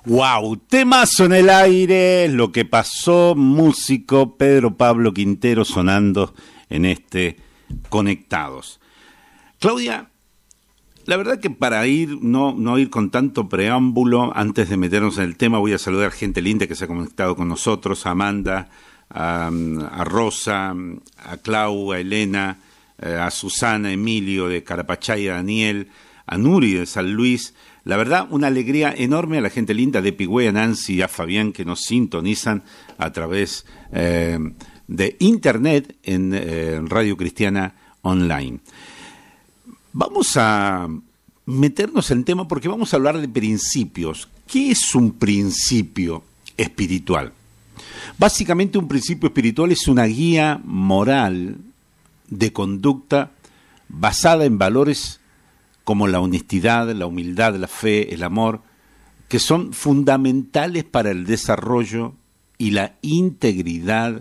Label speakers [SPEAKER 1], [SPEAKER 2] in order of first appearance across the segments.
[SPEAKER 1] Wow, temazo en el aire, lo que pasó, músico Pedro Pablo Quintero sonando en este Conectados. Claudia, la verdad que para ir, no ir con tanto preámbulo, antes de meternos en el tema, voy a saludar gente linda que se ha conectado con nosotros, a Amanda, a Rosa, a Clau, a Elena, a Susana, Emilio de Carapachay, a Daniel, a Nuri de San Luis. La verdad, una alegría enorme a la gente linda de Pigüey, a Nancy y a Fabián que nos sintonizan a través de internet en Radio Cristiana Online. Vamos a meternos en el tema porque vamos a hablar de principios. ¿Qué es un principio espiritual? Básicamente un principio espiritual es una guía moral de conducta basada en valores como la honestidad, la humildad, la fe, el amor, que son fundamentales para el desarrollo y la integridad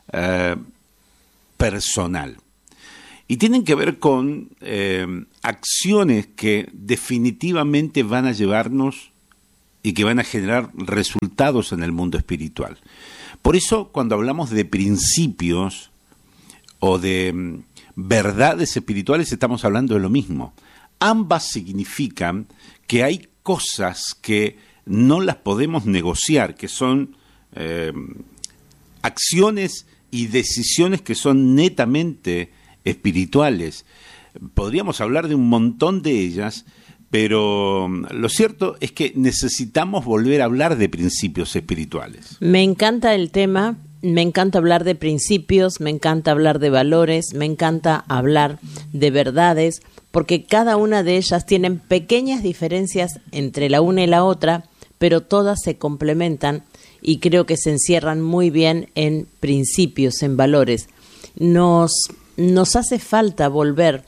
[SPEAKER 1] personal. Y tienen que ver con acciones que definitivamente van a llevarnos y que van a generar resultados en el mundo espiritual. Por eso, cuando hablamos de principios o de verdades espirituales, estamos hablando de lo mismo. Ambas significan que hay cosas que no las podemos negociar, que son acciones y decisiones que son netamente espirituales. Podríamos hablar de un montón de ellas, pero lo cierto es que necesitamos volver a hablar de principios espirituales.
[SPEAKER 2] Me encanta el tema, me encanta hablar de principios, me encanta hablar de valores, me encanta hablar de verdades, porque cada una de ellas tienen pequeñas diferencias entre la una y la otra, pero todas se complementan y creo que se encierran muy bien en principios, en valores. Nos hace falta volver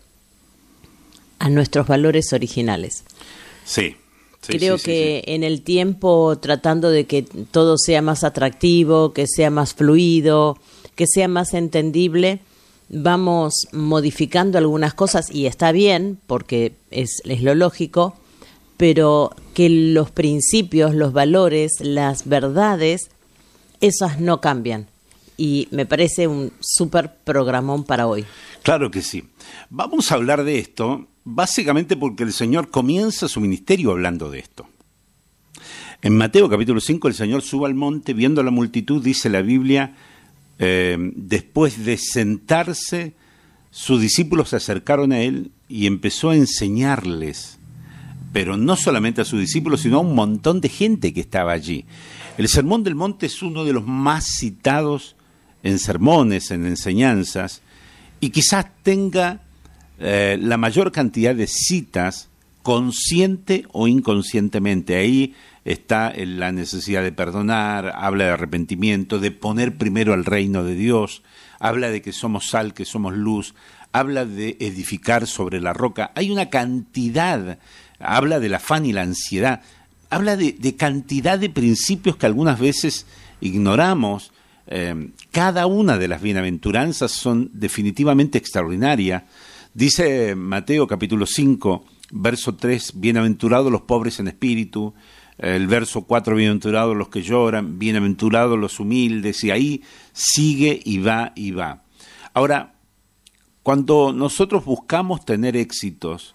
[SPEAKER 2] a nuestros valores originales.
[SPEAKER 1] Sí.
[SPEAKER 2] Creo que en el tiempo, tratando de que todo sea más atractivo, que sea más fluido, que sea más entendible, vamos modificando algunas cosas y está bien, porque es lo lógico, pero que los principios, los valores, las verdades, esas no cambian. Y me parece un súper programón para hoy.
[SPEAKER 1] Claro que sí. Vamos a hablar de esto básicamente porque el Señor comienza su ministerio hablando de esto. En Mateo capítulo 5 el Señor sube al monte, viendo a la multitud, dice la Biblia, después de sentarse, sus discípulos se acercaron a Él y empezó a enseñarles, pero no solamente a sus discípulos, sino a un montón de gente que estaba allí. El Sermón del Monte es uno de los más citados en sermones, en enseñanzas, y quizás tenga la mayor cantidad de citas, consciente o inconscientemente. Ahí está la necesidad de perdonar, habla de arrepentimiento, de poner primero al reino de Dios, habla de que somos sal, que somos luz, habla de edificar sobre la roca. Hay una cantidad, habla del afán y la ansiedad, habla de cantidad de principios que algunas veces ignoramos. Cada una de las bienaventuranzas son definitivamente extraordinarias. Dice Mateo capítulo 5, verso 3, bienaventurados los pobres en espíritu, el verso 4, bienaventurados los que lloran, bienaventurados los humildes, y ahí sigue y va y va. Ahora, cuando nosotros buscamos tener éxitos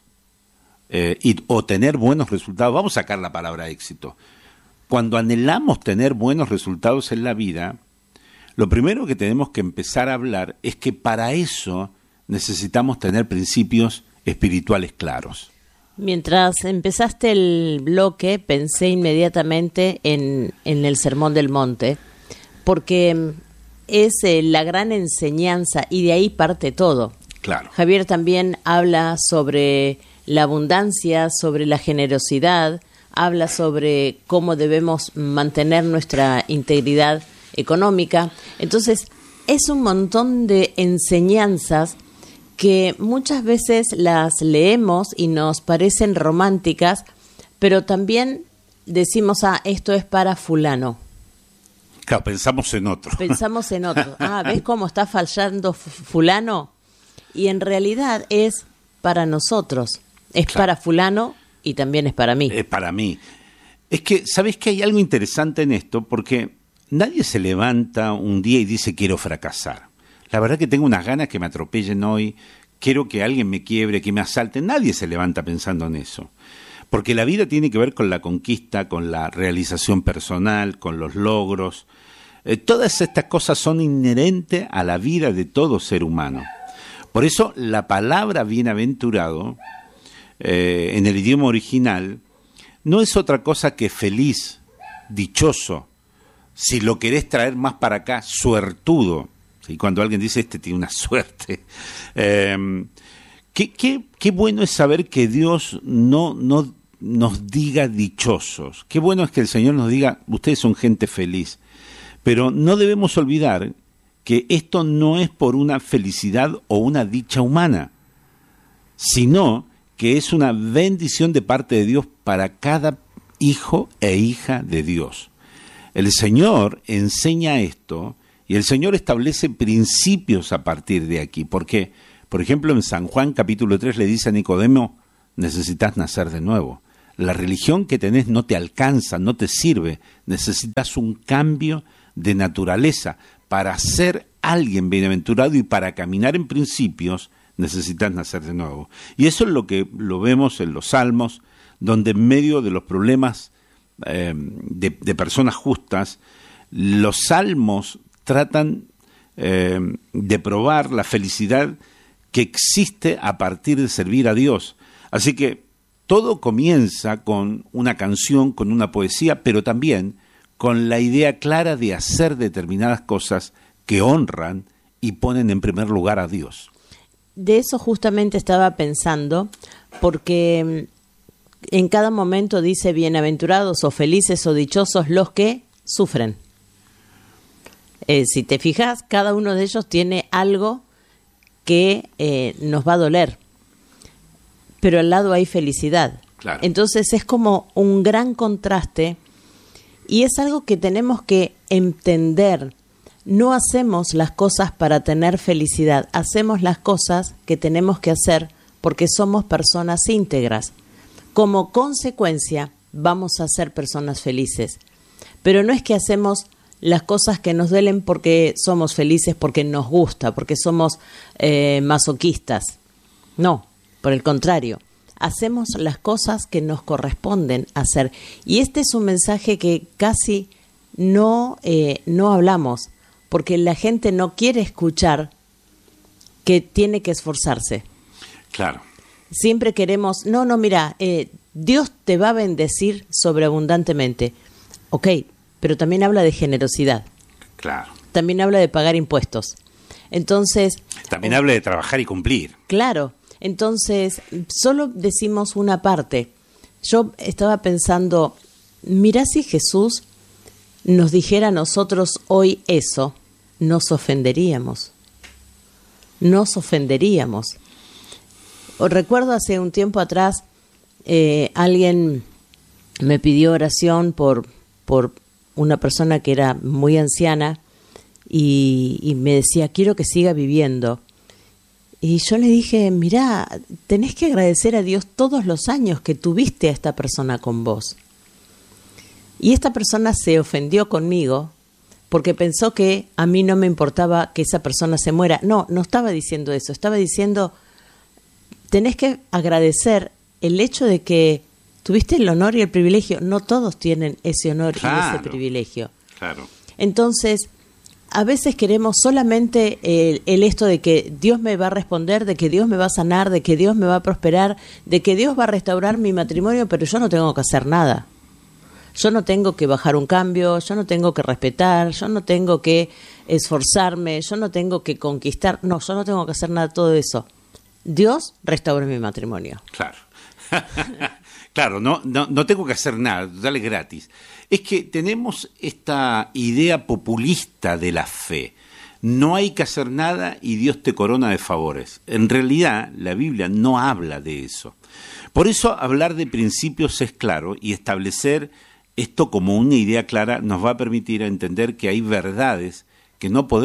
[SPEAKER 1] o tener buenos resultados, vamos a sacar la palabra éxito. Cuando anhelamos tener buenos resultados en la vida, lo primero que tenemos que empezar a hablar es que para eso necesitamos tener principios espirituales claros.
[SPEAKER 2] Mientras empezaste el bloque, pensé inmediatamente en el Sermón del Monte, porque es la gran enseñanza y de ahí parte todo.
[SPEAKER 1] Claro.
[SPEAKER 2] Javier también habla sobre la abundancia, sobre la generosidad, habla sobre cómo debemos mantener nuestra integridad económica. Entonces, es un montón de enseñanzas que muchas veces las leemos y nos parecen románticas, pero también decimos, esto es para fulano.
[SPEAKER 1] Claro, pensamos en otro.
[SPEAKER 2] Pensamos en otro. ¿Ves cómo está fallando fulano? Y en realidad es para nosotros. Es claro. Para fulano y también es para mí.
[SPEAKER 1] Es para mí. Es que, ¿sabés que hay algo interesante en esto? Porque nadie se levanta un día y dice quiero fracasar. La verdad que tengo unas ganas que me atropellen hoy, quiero que alguien me quiebre, que me asalte. Nadie se levanta pensando en eso. Porque la vida tiene que ver con la conquista, con la realización personal, con los logros. Todas estas cosas son inherentes a la vida de todo ser humano. Por eso la palabra bienaventurado, en el idioma original, no es otra cosa que feliz, dichoso. Si lo querés traer más para acá, suertudo. ¿Sí? Cuando alguien dice, este tiene una suerte. Qué bueno es saber que Dios no nos diga dichosos. Qué bueno es que el Señor nos diga, ustedes son gente feliz. Pero no debemos olvidar que esto no es por una felicidad o una dicha humana, sino que es una bendición de parte de Dios para cada hijo e hija de Dios. El Señor enseña esto y el Señor establece principios a partir de aquí, porque, por ejemplo, en San Juan capítulo 3 le dice a Nicodemo, necesitas nacer de nuevo. La religión que tenés no te alcanza, no te sirve, necesitas un cambio de naturaleza. Para ser alguien bienaventurado y para caminar en principios, necesitas nacer de nuevo. Y eso es lo que lo vemos en los Salmos, donde en medio de los problemas de personas justas, los Salmos tratan de probar la felicidad que existe a partir de servir a Dios. Así que todo comienza con una canción, con una poesía, pero también con la idea clara de hacer determinadas cosas que honran y ponen en primer lugar a Dios.
[SPEAKER 2] De eso justamente estaba pensando, porque en cada momento dice bienaventurados o felices o dichosos los que sufren. Si te fijas, cada uno de ellos tiene algo que nos va a doler, pero al lado hay felicidad.
[SPEAKER 1] Claro.
[SPEAKER 2] Entonces es como un gran contraste y es algo que tenemos que entender. No hacemos las cosas para tener felicidad, hacemos las cosas que tenemos que hacer porque somos personas íntegras. Como consecuencia, vamos a ser personas felices. Pero no es que hacemos las cosas que nos duelen porque somos felices, porque nos gusta, porque somos masoquistas. No, por el contrario, hacemos las cosas que nos corresponden hacer. Y este es un mensaje que casi no hablamos, porque la gente no quiere escuchar que tiene que esforzarse.
[SPEAKER 1] Claro.
[SPEAKER 2] Siempre queremos, mira, Dios te va a bendecir sobreabundantemente. Ok, pero también habla de generosidad.
[SPEAKER 1] Claro.
[SPEAKER 2] También habla de pagar impuestos. Entonces...
[SPEAKER 1] También habla de trabajar y cumplir.
[SPEAKER 2] Claro. Entonces, solo decimos una parte. Yo estaba pensando, mirá si Jesús nos dijera a nosotros hoy eso, nos ofenderíamos. Nos ofenderíamos. Recuerdo hace un tiempo atrás, alguien me pidió oración por una persona que era muy anciana y me decía, quiero que siga viviendo. Y yo le dije, mirá, tenés que agradecer a Dios todos los años que tuviste a esta persona con vos. Y esta persona se ofendió conmigo porque pensó que a mí no me importaba que esa persona se muera. No estaba diciendo eso, estaba diciendo, tenés que agradecer el hecho de que tuviste el honor y el privilegio. No todos tienen ese honor y ese privilegio.
[SPEAKER 1] Claro.
[SPEAKER 2] Entonces, a veces queremos solamente el esto de que Dios me va a responder, de que Dios me va a sanar, de que Dios me va a prosperar, de que Dios va a restaurar mi matrimonio, pero yo no tengo que hacer nada. Yo no tengo que bajar un cambio, yo no tengo que respetar, yo no tengo que esforzarme, yo no tengo que conquistar. No, yo no tengo que hacer nada de todo eso. Dios restaura mi matrimonio.
[SPEAKER 1] Claro. Claro, no tengo que hacer nada, dale gratis. Es que tenemos esta idea populista de la fe. No hay que hacer nada y Dios te corona de favores. En realidad, la Biblia no habla de eso. Por eso, hablar de principios es claro y establecer esto como una idea clara nos va a permitir entender que hay verdades que no podemos